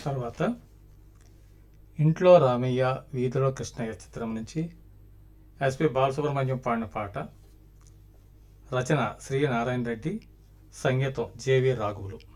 తర్వాత ఇంట్లో రామయ్య వీధిలో కృష్ణయ్య చిత్రం నుంచి ఎస్పి బాలసుబ్రహ్మణ్యం పాడిన పాట. రచన శ్రీ నారాయణ రెడ్డి, సంగీతం జేవి రాఘవులు.